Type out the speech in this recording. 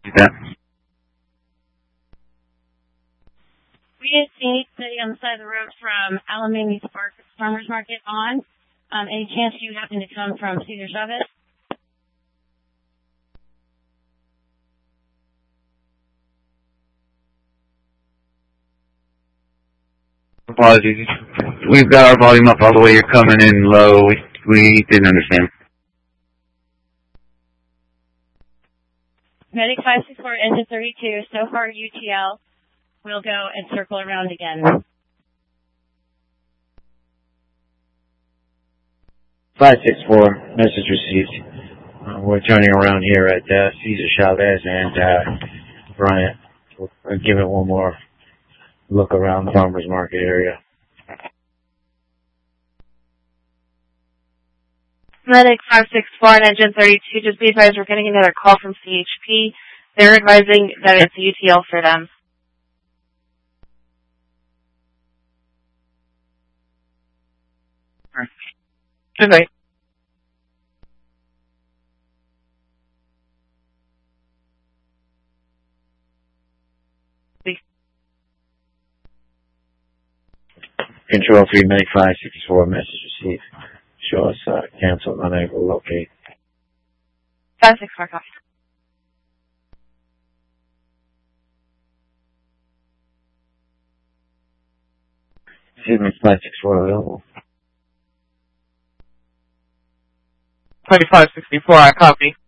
Yeah. We had seen sitting on the side of the road from Alameda Farmers Market on. Any chance you happen to come from Cesar Chavez? Apologies. We've got our volume up all the way. You're coming in low. We didn't understand. Medic 564, engine 32, so far UTL. We'll go and circle around again. 564, message received. We're turning around here at Cesar Chavez and Bryant. We'll give it one more look around the farmers market area. Medic 564 and engine 32, just be advised we're getting another call from CHP. They're advising that it's a UTL for them. Good night. Control 3, Medic 564, message received. Show us cancel, unable to locate. 564, copy. Signal 564 available. 2564, I copy.